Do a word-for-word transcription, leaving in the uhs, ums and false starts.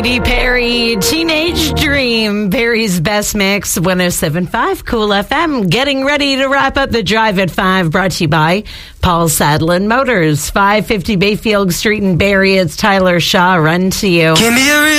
Katy Perry, Teenage Dream, Perry's Best Mix, one oh seven point five Cool F M. Getting ready to wrap up the drive at five, brought to you by Paul Sadlin Motors, five fifty Bayfield Street in Barrie. It's Tyler Shaw. Run to you. Give me a